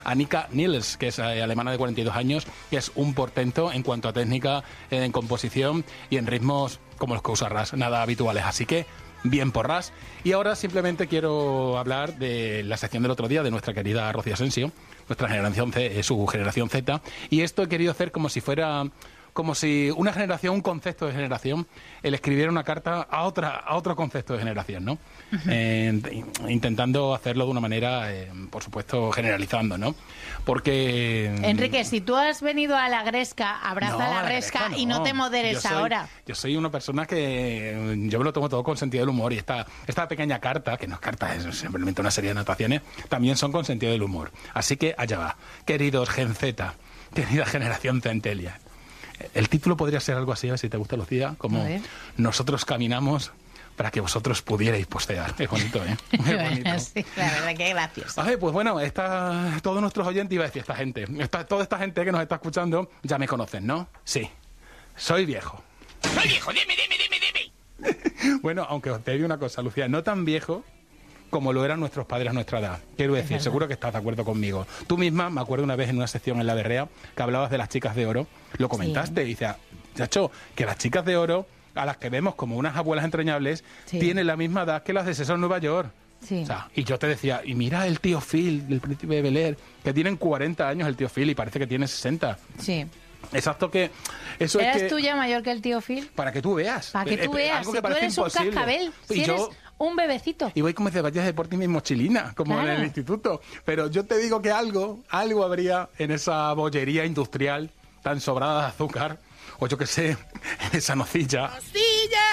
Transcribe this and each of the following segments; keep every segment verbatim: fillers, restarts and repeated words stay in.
Annika Niels, que es eh, alemana de cuarenta y dos años, que es un portento en cuanto a técnica, eh, en composición y en ritmos como los que usa Ras, nada habituales. Así que, bien por Ras. Y ahora simplemente quiero hablar de la sección del otro día de nuestra querida Rocío Asensio, nuestra generación C, eh, su generación Z. Y esto he querido hacer como si fuera... como si una generación, un concepto de generación, él escribiera una carta a otra a otro concepto de generación, ¿no? Uh-huh. eh, intentando hacerlo de una manera, eh, por supuesto, generalizando, ¿no? Porque... Enrique, si tú has venido a la Gresca, abraza no, a la, la Gresca, Gresca no. y no te moderes yo soy, ahora. Yo soy una persona que yo me lo tomo todo con sentido del humor, y esta, esta pequeña carta, que no es carta, es simplemente una serie de anotaciones, también son con sentido del humor. Así que allá va. Queridos Gen Z, querida generación Centelia. El título podría ser algo así, a ver si te gusta, Lucía, como nosotros caminamos para que vosotros pudierais postear. Es bonito, ¿eh? Es bonito. Sí, la verdad que gracioso. A ver, pues bueno, esta, todos nuestros oyentes, iba a decir esta gente, esta, toda esta gente que nos está escuchando, ya me conocen, ¿no? Sí, soy viejo. ¡Soy viejo! ¡Dime, dime, dime, dime! Bueno, aunque te digo una cosa, Lucía, no tan viejo como lo eran nuestros padres a nuestra edad. Quiero decir, seguro que estás de acuerdo conmigo. Tú misma, me acuerdo una vez en una sección en La Berrea, que hablabas de las chicas de oro, lo comentaste, sí. Y dices, chacho, que las chicas de oro, a las que vemos como unas abuelas entrañables, sí. Tienen la misma edad que las de Sexo en Nueva York. Sí. O sea, y yo te decía, y mira el tío Phil, del Príncipe de Bel-Air, que tienen cuarenta años el tío Phil y parece que tiene sesenta. Sí. Exacto, que eso ¿Eras es que... tú ya mayor que el tío Phil? Para que tú veas. Para que tú veas, algo si que tú eres imposible. Un cascabel, si y eres yo... un bebecito. Y voy como de vallas de deporte y mi mochilina, como claro. En el instituto. Pero yo te digo que algo, algo habría en esa bollería industrial tan sobrada de azúcar, o yo que sé, en esa nocilla. ¡Nocilla!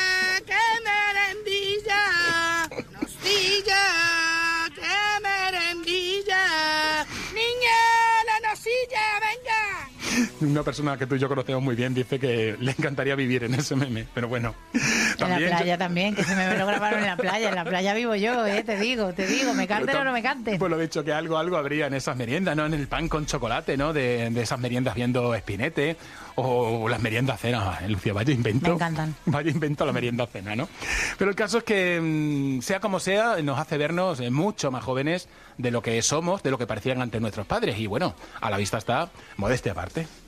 ¡Qué merendilla! ¡Nocilla! ¡Qué merendilla! ¡Niña, la nocilla, venga! Una persona que tú y yo conocemos muy bien dice que le encantaría vivir en ese meme, pero bueno. También, en la playa yo... también, que se me lo grabaron en la playa. En la playa vivo yo, eh, te digo, te digo, me canten o no me canten. Pues lo dicho, que algo algo habría en esas meriendas, ¿no? En el pan con chocolate, ¿no? De, de esas meriendas viendo Spinete, o las meriendas cena. Lucía, vaya invento. Me encantan. Vaya invento la merienda cena, ¿no? Pero el caso es que, sea como sea, nos hace vernos mucho más jóvenes de lo que somos, de lo que parecían antes nuestros padres. Y bueno, a la vista está, modestia aparte.